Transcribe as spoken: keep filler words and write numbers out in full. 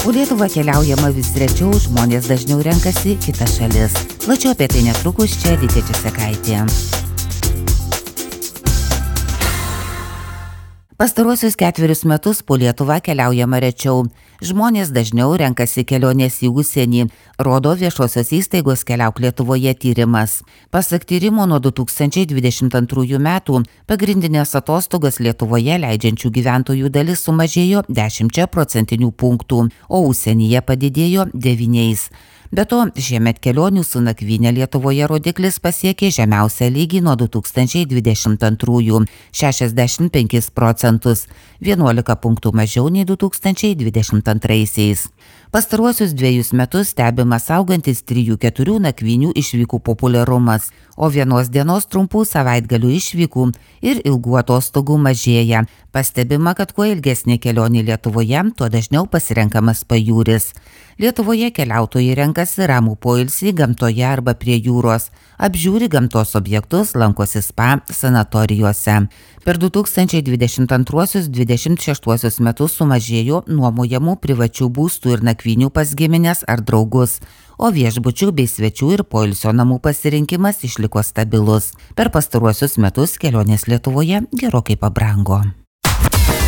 Po Lietuvą keliaujama vis rečiau, žmonės dažniau renkasi kitas šalis. Plačiau apie tai netrukus čia Edita Česakaitė. Pastaruosius ketverius metus po Lietuvą keliaujama rečiau. Žmonės dažniau renkasi kelionės į užsienį, rodo viešosios įstaigos Keliauk Lietuvoje tyrimas. Pasak tyrimo, nuo du tūkstančiai dvidešimt antrųjų metų pagrindinės atostogas Lietuvoje leidžiančių gyventojų dalis sumažėjo dešimčia procentinių punktų, o užsienyje padidėjo devyniais. Be to, šiemet kelionių su nakvyne Lietuvoje rodiklis pasiekė žemiausią lygį nuo du tūkstančiai dvidešimt antrųjų – šešiasdešimt penkis procentus, vienuolika punktų mažiau nei du tūkstančiai dvidešimt antraisiais. Pastaruosius dviejus metus stebimas augantis trijų keturių nakvynių išvykų populiarumas, o vienos dienos trumpų savaitgalių išvykų ir ilgų atostogų mažėja. Pastebima, kad kuo ilgesnė kelionė Lietuvoje, tuo dažniau pasirenkamas pajūris. Lietuvoje keliautojai renkasi ramų poilsį gamtoje arba prie jūros, apžiūri gamtos objektus, lankosi spa sanatorijose. Per du tūkstančiai dvidešimt antruosius - dvidešimt šeštuosius metus sumažėjo nuomojamų privačių būstų ir nakvynių pas gimines ar draugus, o viešbučių bei svečių ir poilsio namų pasirinkimas išliko stabilus. Per pastaruosius metus kelionės Lietuvoje gerokai pabrango.